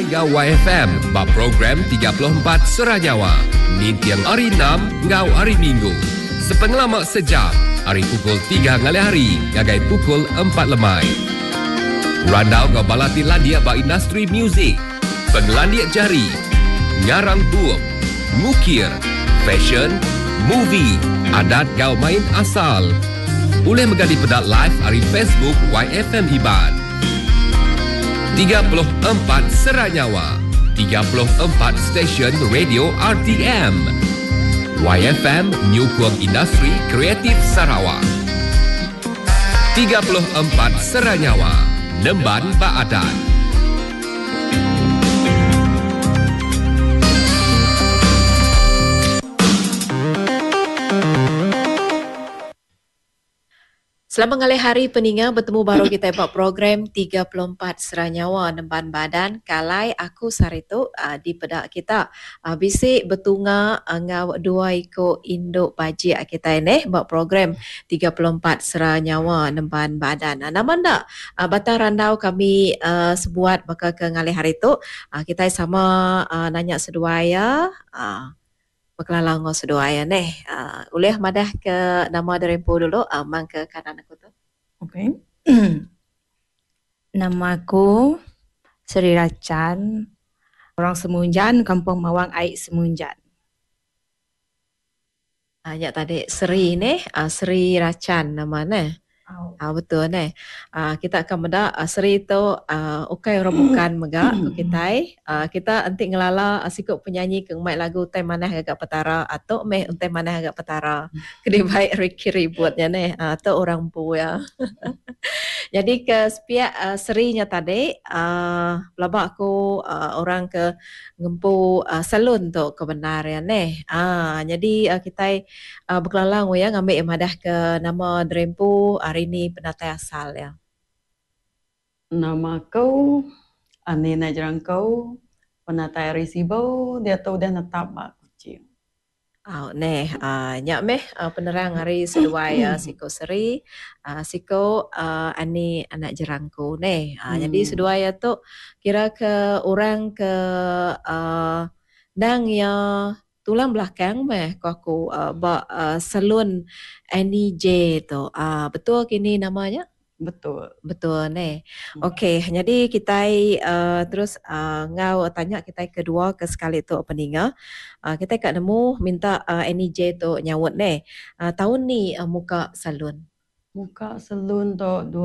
ngau YFM, bak program 34 Seranyawa. Nintiang hari 6, ngau hari Minggu. Sepengelamak sejam, hari pukul 3 ngalai hari, ngagai pukul 4 lemai. Randau ngau balati landia bak industri muzik, penglandiak jari, ngarang buuk, mukir, fashion, movie, adat ngau main asal. Boleh megadi pedat live hari Facebook YFM Iban. 34 Seranyawa, 34 stesen radio RTM. YFM menyokong industri kreatif Sarawak. 34 Seranyawa, Nemban Baadan. Selamat mengalih hari peninga, bertemu baru kita buat program 34 Seranyawa Nemban Badan. Kalai aku Sarito di pedak kita. Bisik bertunga ngau dua iko induk bajik kita ini buat program 34 Seranyawa Nemban Badan. Nama ndak batang randau kami sebuat bakal ke ngalih hari tu. Kita sama nanya seduaya. Berkelalang ngau sedua ya neh. Uleh madah ke nama derempu dulu, mang ke kanan aku tu. Okey. Nama aku Sri Racan, orang Semunjan, Kampung Mawang Aik Semunjan. Ya tadi Sri ni, Sri Racan nama neh. Betul neh. Kita akan mendak Sri tu ukai orang bukan megak kita. Kita antik ngelala sikut penyanyi ke mai lagu Utai Manah Agak Petara atau meh Utai Manah Agak Petara. Kedai baik Ricky ributnya neh atau orang bu ya. Jadi ke sepiak Sri-nya tadi pelabak aku orang ke ngempu salon tu kebenaran neh. Jadi kita berkelalang ya ngambil madah ke nama Drempu hari ni penatai asal ya. Nama kau Anina Jerangkau penatai Risibo dia tahu dah netap mak kucing. Nyak meh penerang hari sedua ya Siko Seri, Siko ani anak Jerangku neh. Jadi sedua ya tu kira ke orang ke dang ya tulang belakang meh aku bak salon Annie J tu. Betul kini namanya? Betul. Betul neh. Okey, jadi kita terus ngau tanya kita kedua ke sekali tu peninga. Kita kat nemu minta Annie J tu nyawut neh. Tahun ni muka salon. Muka salon tu